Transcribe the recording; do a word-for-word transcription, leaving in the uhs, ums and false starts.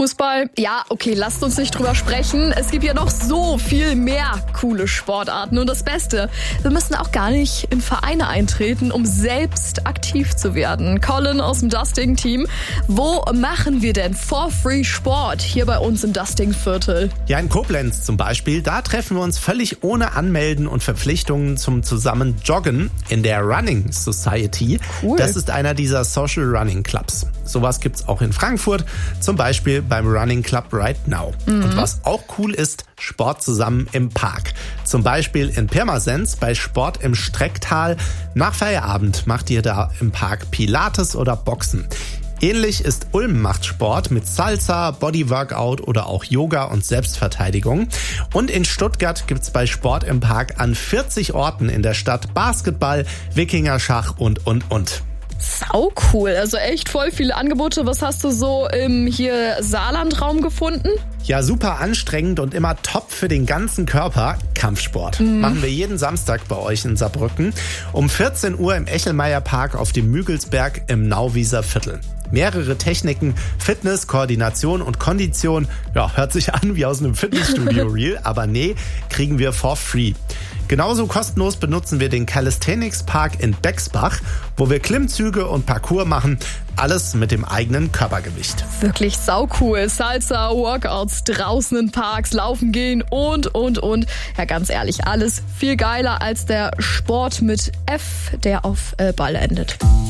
Fußball? Ja, okay, lasst uns nicht drüber sprechen. Es gibt ja noch so viel mehr coole Sportarten. Und das Beste, wir müssen auch gar nicht in Vereine eintreten, um selbst aktiv zu werden. Colin aus dem Dusting-Team, wo machen wir denn for free Sport hier bei uns im Dusting-Viertel? Ja, in Koblenz zum Beispiel, da treffen wir uns völlig ohne Anmelden und Verpflichtungen zum zusammen Joggen in der Running Society. Cool. Das ist einer dieser Social Running Clubs. Sowas gibt's auch in Frankfurt, zum Beispiel beim Running Club Right Now. Mhm. Und was auch cool ist, Sport zusammen im Park. Zum Beispiel in Pirmasens bei Sport im Strecktal. Nach Feierabend macht ihr da im Park Pilates oder Boxen. Ähnlich ist Ulm macht Sport mit Salsa, Bodyworkout oder auch Yoga und Selbstverteidigung. Und in Stuttgart gibt's bei Sport im Park an vierzig Orten in der Stadt Basketball, Wikingerschach und, und, und. Sau cool, also echt voll viele Angebote. Was hast du so im hier Saarlandraum gefunden? Ja, super anstrengend und immer top für den ganzen Körper. Kampfsport. Mhm. Machen wir jeden Samstag bei euch in Saarbrücken. Um vierzehn Uhr im Echelmeier Park auf dem Mügelsberg im Nauwieser Viertel. Mehrere Techniken, Fitness, Koordination und Kondition. Ja, hört sich an wie aus einem Fitnessstudio-Reel, aber nee, kriegen wir for free. Genauso kostenlos benutzen wir den Calisthenics Park in Bexbach, wo wir Klimmzüge und Parkour machen. Alles mit dem eigenen Körpergewicht. Wirklich saucool. Salsa, Workouts, draußen in Parks, laufen gehen und, und, und. Ja, ganz ehrlich, alles viel geiler als der Sport mit F, der auf äh, Ball endet.